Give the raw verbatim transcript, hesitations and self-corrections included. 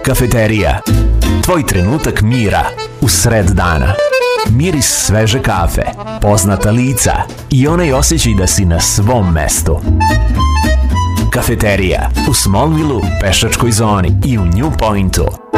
Kafeterija. Tvoj trenutak mira u sred dana. Miris sveže kafe, poznata lica i onaj osjećaj da si na svom mestu. Kafeterija u Smallvilleu, Pešačkoj zoni i u New Pointu.